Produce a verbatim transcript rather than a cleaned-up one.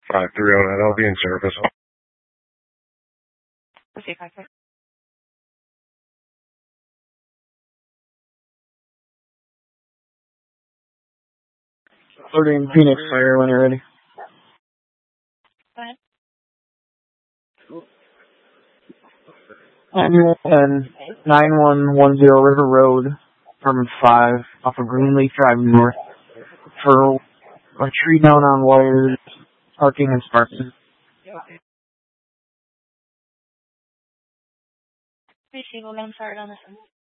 five three oh nine, I'll be in service. Okay, five three. Flirting Phoenix Fire when you're ready. Go ahead. And nine one one zero River Road, apartment five, off of Greenleaf Drive North, for a tree down on wires, parking in Spartan. Receive, I'm sorry on this one.